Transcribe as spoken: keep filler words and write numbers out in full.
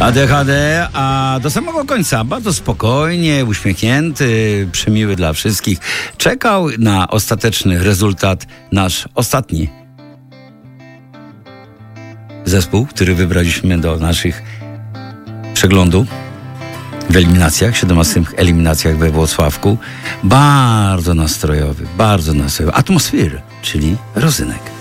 A D H D, a do samego końca bardzo spokojnie, uśmiechnięty, przemiły dla wszystkich. Czekał na ostateczny rezultat nasz ostatni zespół, który wybraliśmy do naszych przeglądu w eliminacjach, siedemnastych eliminacjach we Włocławku. Bardzo nastrojowy, bardzo nastrojowy. Atmosfery, czyli Rozynek.